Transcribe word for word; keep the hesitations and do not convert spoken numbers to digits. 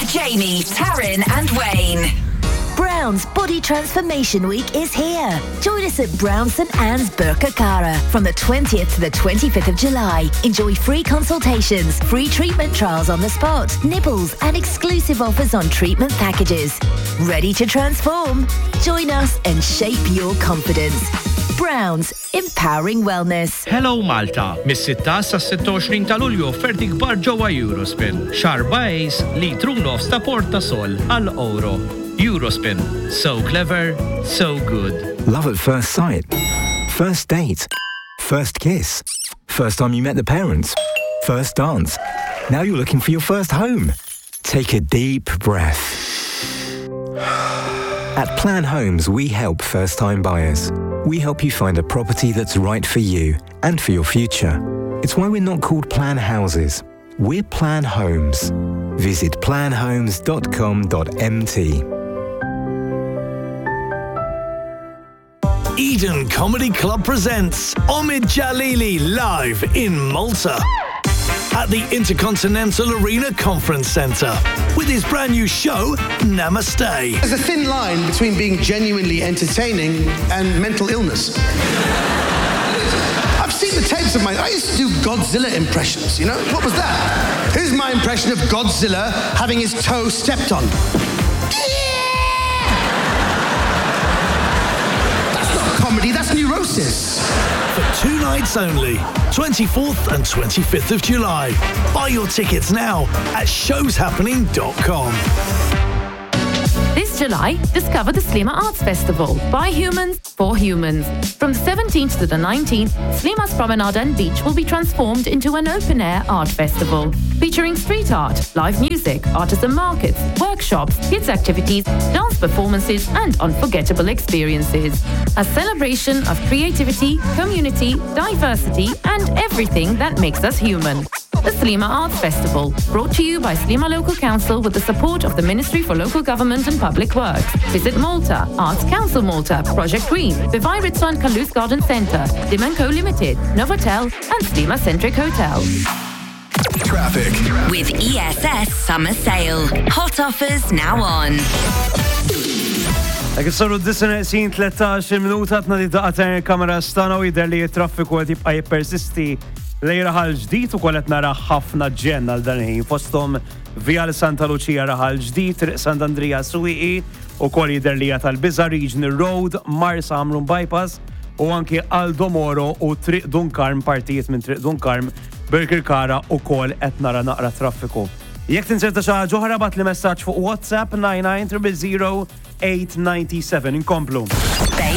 Jamie, Taryn and Wayne. Brown's Body Transformation Week is here. Join us at Brown St Anne's Birkirkara from the twentieth to the twenty-fifth of July. Enjoy free consultations, free treatment trials on the spot, nibbles and exclusive offers on treatment packages. Ready to transform? Join us and shape your confidence. Brown's, empowering wellness. Hello Malta, mis-sitta sa sittoxrin ta' Lulju offerti kbar ġewwa Eurospin. Xarbajs li trunofs ta' Porta Sol għal euro. Eurospin. So clever, so good. Love at first sight. First date. First kiss. First time you met the parents. First dance. Now you're looking for your first home. Take a deep breath. At Plan Homes, we help first-time buyers. We help you find a property that's right for you and for your future. It's why we're not called Plan Houses. We're Plan Homes. Visit plan homes dot com dot m t. Eden Comedy Club presents Omid Jalili live in Malta at the Intercontinental Arena Conference Centre with his brand new show, Namaste. There's a thin line between being genuinely entertaining and mental illness. I've seen the tapes of my... I used to do Godzilla impressions, you know? What was that? Here's my impression of Godzilla having his toe stepped on. Comedy, that's neurosis. For two nights only, twenty-fourth and twenty-fifth of July. Buy your tickets now at shows happening dot com. This July, discover the Slima Arts Festival. By humans, for humans. From the seventeenth to the nineteenth, Slima's Promenade and Beach will be transformed into an open-air art festival. Featuring street art, live music, artisan markets, workshops, kids' activities, dance performances, and unforgettable experiences. A celebration of creativity, community, diversity, and everything that makes us human. The Slima Arts Festival, brought to you by Slima Local Council with the support of the Ministry for Local Government and Public Works. Visit Malta, Arts Council Malta, Project Green, Vivai Ritson Kalous Garden Centre, Dimenco Limited, Novotel, and Slima Centric Hotel. Traffic. With E S S Summer Sale. Hot offers now on. Dak is-saru d-dissin tletax minuta tnadi daqatajn kamera stana u jidher li traffiku qed jibqa' jippersisti lej raħal ġdid u kollet nara ħafna ġenna għal dan ħin fosthom via l Santa Lucia raħal ġdid, triq Sant'Andrea Swieqi u koll jidher li tal-Biża Regional Road, Marsa Amrun Bypass u anki Aldo Moro u triq Dunkarm, partijiet minn triq Dunkarm, Birkirkara u koll qed nara naqra traffiku. Jekk tinserta xi ħaġa oħra bat li messaġġ fuq WhatsApp nine nine zero zero zero eight nine seven inkomplu. Bay